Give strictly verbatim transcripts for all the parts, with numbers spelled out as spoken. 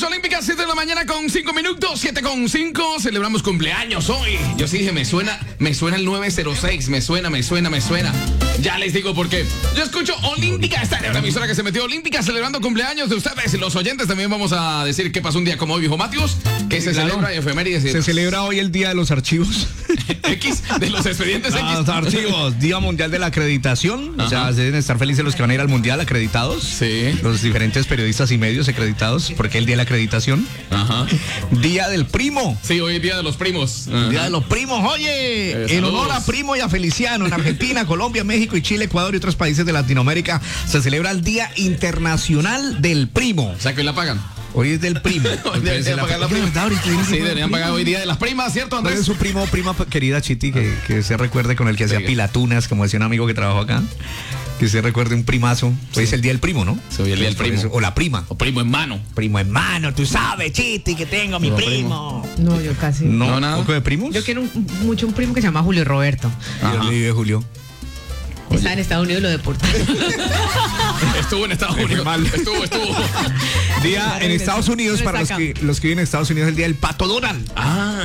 Escucha Olímpica, siete de la mañana con cinco minutos, siete con cinco. Celebramos cumpleaños hoy. Yo sí dije, me suena, me suena el nueve cero seis. Me suena, me suena, me suena. Ya les digo por qué. Yo escucho Olímpica, esta era la emisora que se metió Olímpica celebrando cumpleaños de ustedes. Los oyentes también vamos a decir qué pasó un día como hoy, viejo Matius. Que se claro. celebra efemérides. Se celebra hoy el Día de los Archivos. X, de los expedientes X. Los archivos, Día Mundial de la Acreditación. Ajá. O sea, deben estar felices los que van a ir al Mundial acreditados. Sí. Los diferentes periodistas y medios acreditados, porque el Día de la Acreditación. Ajá. Día del Primo. Sí, hoy es Día de los Primos. Ajá. Día de los Primos, oye. Eh, en honor a Primo y a Feliciano, en Argentina, Colombia, México y Chile, Ecuador y otros países de Latinoamérica, se celebra el Día Internacional del Primo. O sea, que hoy la pagan. Hoy es del primo. Hoy deberían pagar la prima. Sí, deberían pagar hoy Día de las Primas, ¿cierto, Andrés? ¿Cuál es su primo, prima querida Chiti, que, que se recuerde con el que hacía sí. pilatunas, como decía un amigo que trabajó acá? Que se recuerde un primazo. Hoy sí. es el Día del Primo, ¿no? Sí, hoy es el Día del Primo. O la prima. O primo en mano. Primo en mano, tú sabes, Chiti, que tengo mi primo. primo. No, yo casi. No, no nada. ¿Poco de primos? Yo quiero un, mucho un primo que se llama Julio Roberto. Yo le vive Julio. Está en Estados Unidos, lo deportó. Estuvo en Estados Unidos. Mal. Estuvo, estuvo. Día en Estados Unidos, para los que, los que viven en Estados Unidos, el día del Pato Donald. Ah.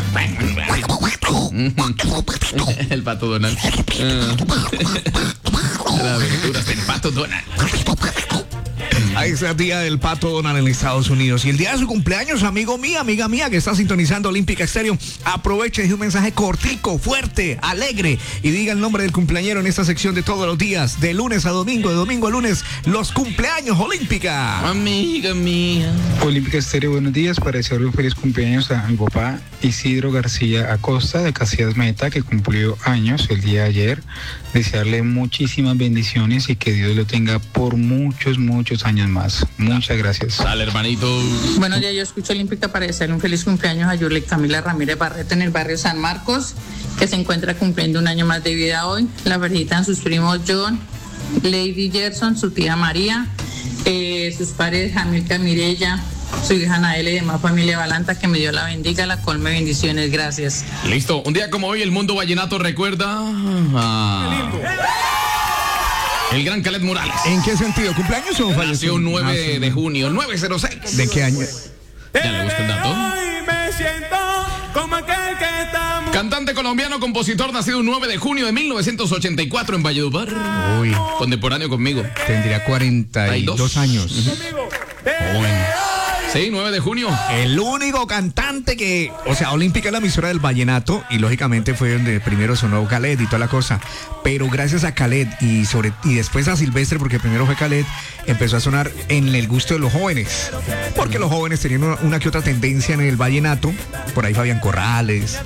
El Pato Donald. Las aventuras del Pato Donald. Ahí está el día del Pato Donald en Estados Unidos. Y el día de su cumpleaños, amigo mío, amiga mía, que está sintonizando Olímpica Estéreo, aproveche y deje un mensaje cortico, fuerte, alegre, y diga el nombre del cumpleañero en esta sección de todos los días, de lunes a domingo, de domingo a lunes, los cumpleaños Olímpica. Amiga mía. Olímpica Estéreo, buenos días. Para desearle un feliz cumpleaños a mi papá Isidro García Acosta, de Casillas Meta, que cumplió años el día de ayer. Desearle muchísimas bendiciones y que Dios lo tenga por muchos, muchos años más. Muchas gracias. Dale, hermanito. Buenos días, yo escucho Olímpica para desearle un feliz cumpleaños a Yurley Camila Ramírez Barreto en el barrio San Marcos, que se encuentra cumpliendo un año más de vida hoy. La felicitan sus primos John, Lady Gerson, su tía María, eh, sus padres Jamilca Mirella, su hija Naele y demás familia Balanta, que me dio la bendiga, la colme bendiciones, gracias. Listo, un día como hoy el mundo vallenato recuerda a... el gran Caled Morales. ¿En qué sentido? ¿Cumpleaños o falleció? Nació un nueve de junio, nueve cero seis. ¿De qué año? Ya le busco el dato. Cantante colombiano, compositor, nacido un nueve de junio de mil novecientos ochenta y cuatro en Valledupar. Uy. Contemporáneo conmigo. Tendría cuarenta y dos años. Uh-huh. Joven. Sí, nueve de junio. El único cantante que, o sea, Olímpica es la emisora del vallenato y lógicamente fue donde primero sonó Caled y toda la cosa. Pero gracias a Caled y sobre y después a Silvestre, porque primero fue Caled, empezó a sonar en el gusto de los jóvenes. Porque los jóvenes tenían una, una que otra tendencia en el vallenato. Por ahí Fabián Corrales,